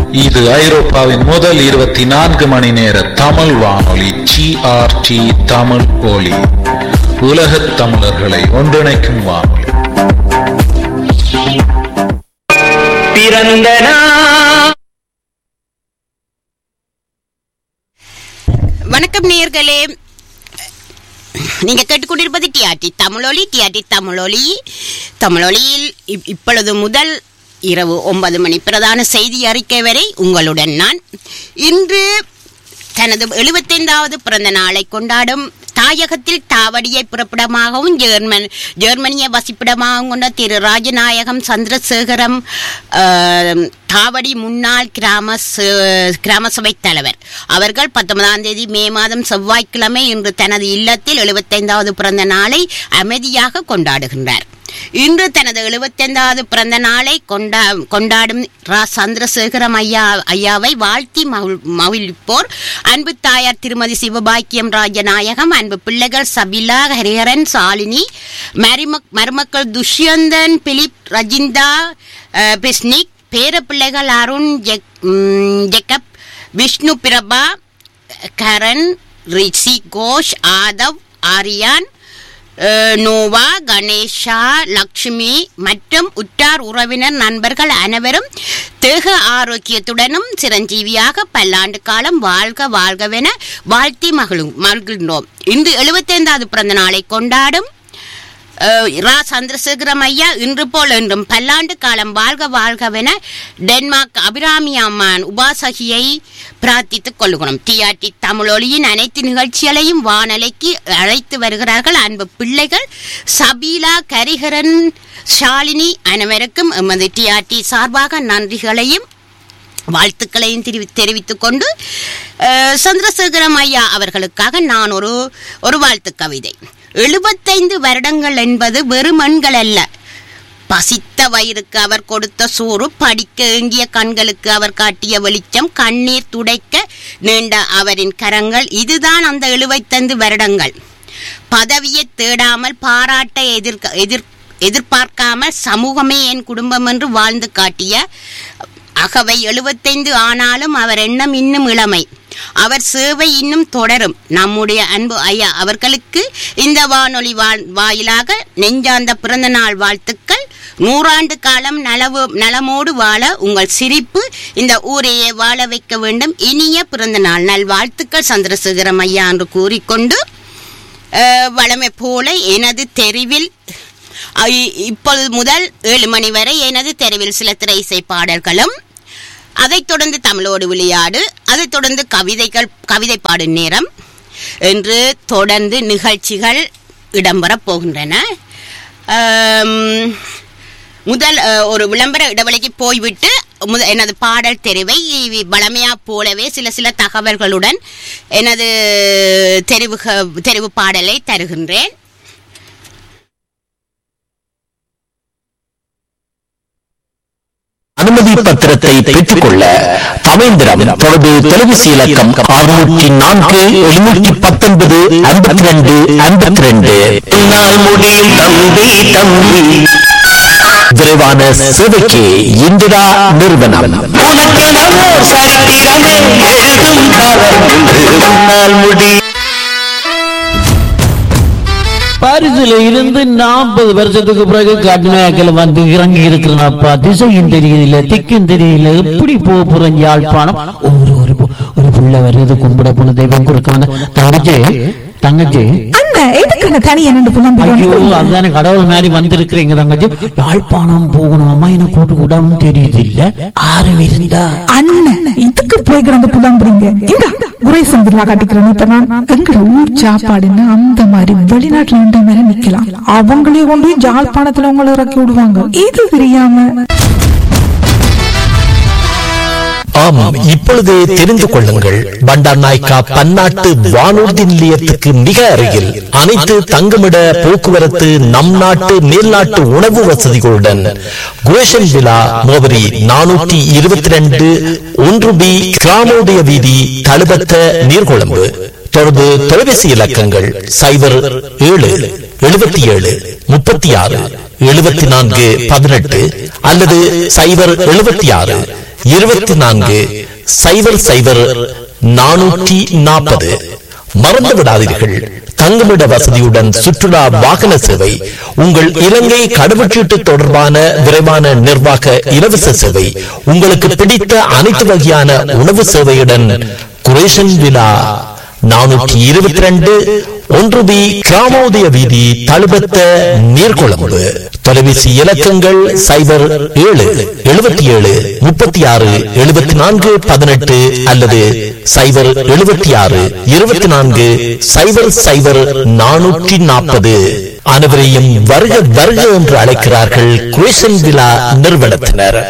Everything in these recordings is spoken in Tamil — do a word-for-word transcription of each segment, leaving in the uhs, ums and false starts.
இது ஐரோப்பாவின் முதல் இருபத்தி நான்கு மணி நேர தமிழ் வானொலி ஜிஆர்டி தமிழ் ஒலி. உலகத் தமிழர்களை ஒன்றிணைக்கும் வானொலி. வணக்கம் நேயர்களே, நீங்க கேட்டுக்கொண்டிருப்பது டிஆர்டி தமிழொலி. டிஆர்டி தமிழொலி தமிழொலியில் இப்பொழுது முதல் இரவு ஒன்பது மணி பிரதான செய்தி அறிக்கை வரை உங்களுடன் நான். இன்று தனது எழுபத்தைந்தாவது பிறந்த நாளை கொண்டாடும் தாயகத்தில் தாவடியை புறப்படமாகவும் ஜெர்மன் ஜெர்மனிய வசிப்பிடமாகவும் கொண்ட திரு ராஜநாயகம் சந்திரசேகரம் தாவடி முன்னாள் கிராம கிராம சபை தலைவர் அவர்கள் பத்தொன்பதாம் தேதி மே மாதம் செவ்வாய்க்கிழமை இன்று தனது இல்லத்தில் எழுபத்தைந்தாவது பிறந்த நாளை அமைதியாக கொண்டாடுகின்றார். இன்று தனது எழுபத்தைந்தாவது பிறந்த நாளை கொண்டா கொண்டாடும் ரா சந்திரசேகரம் ஐயா ஐயாவை வாழ்த்தி மகிழ்ப்போர் அன்பு தாயார் திருமதி சிவபாக்கியம் ராஜநாயகம், அன்பு பிள்ளைகள் சபிலா, ஹரிஹரன், சாலினி, மருமக்கள் துஷ்யந்தன், பிலிப், ரஜிந்தா, பிஸ்னிக், பேர பிள்ளைகள் அருண், ஜெக்கப், விஷ்ணு பிரபா, கரண், ரிஷி கோஷ், ஆதவ், ஆரியான், நோவா, கணேஷா, லக்ஷ்மி மற்றும் உற்றார் உறவினர் நண்பர்கள் அனைவரும் தேக ஆரோக்கியத்துடனும் சிரஞ்சீவியாக பல்லாண்டு காலம் வாழ்க வாழ்கவென வாழ்த்தி மகிழும் மகிழ்கின்றோம். இன்று எழுபத்தைந்தாவது பிறந்த நாளை கொண்டாடும் ரா சந்திரசேகரம் ஐயா இன்று போல் என்றும் பல்லாண்டு காலம் வாழ்க வாழ்கவென டென்மார்க் அபிராமி அம்மான் உபாசகியை பிரார்த்தித்துக் கொள்கிறோம். டிஆர்டி தமிழொலியின் அனைத்து நிகழ்ச்சிகளையும் வானொலிக்கு அழைத்து வருகிறார்கள் அன்பு பிள்ளைகள் சபீலா, கரிஹரன், ஷாலினி அனைவருக்கும் எமது டிஆர்டி சார்பாக நன்றிகளையும் வாழ்த்துக்களையும் தெரிவித்துக் கொண்டு சந்திரசேகரம் ஐயா அவர்களுக்காக நான் ஒரு ஒரு வாழ்த்து கவிதை. எழுபத்தைந்து வருடங்கள் என்பது வெறும் எண்கள் அல்ல. பசித்த வயிறுக்கு அவர் கொடுத்த சோறு, படிக்க ஏங்கிய கண்களுக்கு அவர் காட்டிய வெளிச்சம், கண்ணீர் துடைக்க நீண்ட அவரின் கரங்கள், இதுதான் அந்த எழுபத்தைந்து வருடங்கள். பதவியை தேடாமல், பாராட்டை எதிர்க்க எதிர் எதிர்பார்க்காமல் சமூகமே என் குடும்பம் என்று வாழ்ந்து காட்டிய அகவை எழுபத்தைந்து ஆனாலும் அவர் எண்ணம் இன்னும் இளமை, அவர் சேவை இன்னும் தொடரும். நம்முடைய அன்பு ஐயா அவர்களுக்கு இந்த வானொலி வாயிலாக நெஞ்சார்ந்த பிறந்த நாள் வாழ்த்துக்கள். நூறாண்டு காலம் நலவு நலமோடு வாழ உங்கள் சிரிப்பு இந்த ஊரையே வாழ வைக்க வேண்டும். இனிய பிறந்த நாள் நல் வாழ்த்துக்கள் சந்திரசேகரம் ஐயா என்று கூறிக்கொண்டு வளமை போல எனது தெருவில் இப்பொழுது முதல் ஏழு மணி வரை எனது தெருவில் சில திரை இசை பாடல்களும், அதைத் தொடர்ந்து தமிழோடு விளையாடு, அதைத் தொடர்ந்து கவிதைகள் கவிதை பாடும் நேரம் என்று தொடர்ந்து நிகழ்ச்சிகள் இடம்பெறப் போகின்றன. முதல் ஒரு விளம்பர இடைவெளிக்கு போய்விட்டு எனது பாடல் தெரிவை வளமையா போலவே சில சில தகவல்களுடன் எனது தெரிவு தெரிவு பாடலை தருகின்றேன். அனுமதி பத்திரத்தை பெற்றுக் கொள்ள தமிழ்ந்திரம் தொடர்பு தொலைபேசி இலக்கம் அறுநூற்றி நான்கு எழுநூற்றி பத்தொன்பது ஐம்பத்தி ரெண்டு ஐம்பத்தி ரெண்டு. முடியும் தம்பி தம்பி விரைவான சேவைக்கு இந்திரா நிறுவனம். பாரிஸ்ல இருந்து நாற்பது வருஷத்துக்கு பிறகு கடுமையாக்கல வந்து இறங்கி இருக்கிறப்பா. திசையும் தெரியல, திக்கும் தெரியல, எப்படி போக போறேன் யாழ்ப்பாணம். ஒரு ஒரு ஒரு புள்ள வருது, கும்பிட போன தெய்வம் கொடுக்க வந்த தங்கச்சி தங்கச்சி அதுதானே கடவுள் மாதிரி வந்திருக்கிறீங்க தங்கச்சி. யாழ்ப்பாணம் போகணும் அம்மா, என்ன கூட்டு கூடாம தெரியுது இல்ல ஆறு இருந்தா அண்ணன் இதுக்கு போய் கிடந்து புலம்புறீங்க. குறை சந்திரா காட்டிக்கிறேன். இப்ப நான் எங்கட ஊர் சாப்பாடுன்னு அந்த மாதிரி வெளிநாட்டுல இருந்த மாதிரி நிக்கலாம். அவங்களே கொண்டு ஜாழ்ப்பாணத்துல உங்களை இறக்கி விடுவாங்க. இது தெரியாம ஆமாம், இப்பொழுது தெரிந்து கொள்ளுங்கள். பண்டார் நாயக்கா பன்னாட்டு வானூர்தி நிலையத்துக்கு மிக அருகில் அனைத்து தங்குமிட போக்குவரத்து, நம் நாட்டு மேல்நாட்டு உணவு வசதிகளுடன் குரேஷன் விழா முகவரி நானூற்றி இருபத்தி ரெண்டு ஒன்று பி கிராமோதய வீதி, தழுபத்த நீர்கொழும்பு. தொடர்பு தொலைபேசி இலக்கங்கள் சைபர் ஏழு எழுபத்தி ஏழு முப்பத்தி ஆறு எழுபத்தி நான்கு பதினெட்டு அல்லது சைபர் எழுபத்தி ஆறு இருபத்தி நான்கு சைபர் சைபர் நானூற்றி நாற்பது. மறந்து விடாதீர்கள், தங்குமிட வசதியுடன் சுற்றுலா வாகன சேவை, உங்கள் இலங்கை கடவுச்சீட்டு தொடர்பான விரைவான நிர்வாக இலவச சேவை, உங்களுக்கு பிடித்த அனைத்து வகையான உணவு சேவையுடன் குரேஷன் விழா நானூற்றி இருபத்தி ரெண்டு ஒன்று பி கிராமோதய வீதி தழுபத்த நீர்கொழும்பு. தொலைபேசி இலக்கங்கள் சைபர் ஏழு எழுபத்தி ஏழு முப்பத்தி ஆறு எழுபத்தி நான்கு பதினெட்டு அல்லது சைபர் எழுபத்தி ஆறு இருபத்தி நான்கு சைபர் சைபர் நானூற்றி நாற்பது. அனைவரையும் வருக வருக என்று அழைக்கிறார்கள் குரேஷன் விழா நிறுவனத்தினர்.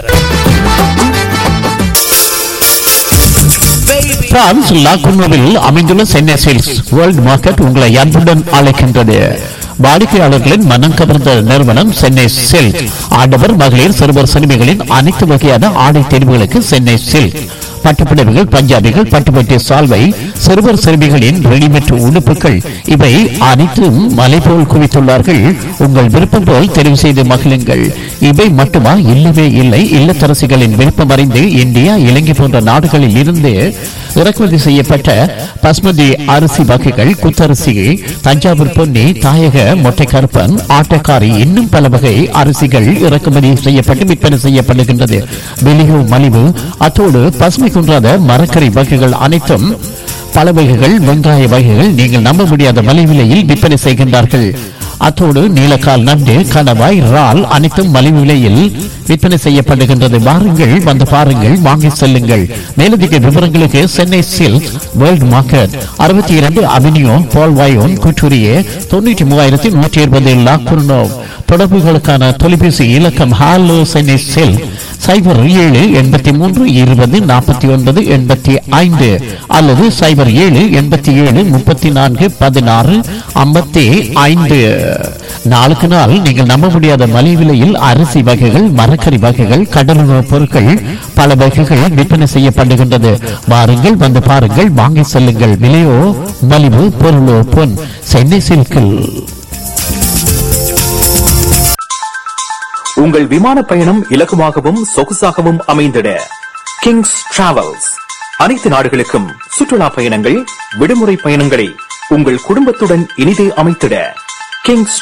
பிரான்ஸ் லாகுனோவில் அமைந்துள்ள சென்னை சேல்ஸ் வேர்ல்ட் மார்க்கெட் உங்களை அன்புடன் அழைக்கின்றது. வாடிக்கையாளர்களின் மனம் கவர்ந்த நிறுவனம் சென்னை சில்க். ஆடவர், மகளிர், சிறுவர், சிறுமிகளின் அனைத்து வகையான ஆடை தெரிவுகளுக்கு சென்னை சில்க். பட்டுப்புடவைகள், பஞ்சாபிகள், பட்டுப்பட்டி சால்வை, சிறுவர் சிறுமிகளின் ரெடிமேட் உடுப்புகள், இவை அனைத்தும் மலை போல் குவித்துள்ளார்கள். உங்கள் விருப்பம் போல் தெரிவு செய்து மகிழுங்கள். இவை மட்டுமா? இல்லவே இல்லை. இல்லத்தரசிகளின் விருப்பம் அறிந்து இந்தியா, இலங்கை போன்ற நாடுகளில் இருந்து இறக்குமதி செய்யப்பட்ட பஸ்மதி அரிசி வகைகள், குத்தரிசி, தஞ்சாவூர் பொன்னி, தாயக மொட்டை கருப்பன், ஆட்டக்காரி, இன்னும் பல வகை அரிசிகள் இறக்குமதி செய்யப்பட்டு விற்பனை செய்யப்படுகின்றது. வெளியோ மலிவு. அத்தோடு பசுமை குன்றாத மரக்கறி வகைகள் அனைத்தும், பல வகைகள், வெங்காய வகைகள் நீங்கள் நம்ப முடியாத மலிவிலையில் விற்பனை செய்கின்றார்கள். அத்தோடு நீலக்கால், நண்டு, கணவாய், இறால் அனைத்தும் மலிவு விலையில் விற்பனை செய்யப்படுகின்றது. வாருங்கள், வந்து பாருங்கள், வாங்கி செல்லுங்கள். மேலதிக விவரங்களுக்கு சென்னை சில்க் வேர்ல்ட் மார்க்கெட், அறுபத்தி இரண்டு அவென்யூ பால்வாயோன், குற்றூரியே, தொண்ணூற்றி மூவாயிரத்தி நூற்றி இருபது லாக்குர்னோ. தொடர்புகளுக்கான தொலைபேசி இலக்கம் ஹாலோ சென்னை சில்க் சைபர் ஏழு எண்பத்தி மூன்று இருபது நாற்பத்தி ஒன்பது எண்பத்தி ஐந்து அல்லது சைபர் ஏழு எண்பத்தி ஏழு முப்பத்தி நான்கு பதினாறு ஐம்பத்தி ஐந்து. நாளுக்கு நாள் நீங்கள் நம்ப முடியாத மலிவு விலையில் அரிசி வகைகள், மரக்கறி வகைகள், கடலுணவு பொருட்கள், பல வகைகள் விற்பனை செய்யப்படுகின்றது. வாருங்கள், வந்து பாருங்கள், வாங்கி செல்லுங்கள். விலையோ மலிவு, பொருளோ பொன். சென்னை சில்கில். உங்கள் விமான பயணம் இலகுவாகவும் சொகுசாகவும் அமைந்திட கிங்ஸ் டிராவல்ஸ். அனைத்து நாடுகளுக்கும் சுற்றுலா பயணங்கள், விடுமுறை பயணங்களை உங்கள் குடும்பத்துடன் இனிதே அமைத்திட கிங்ஸ்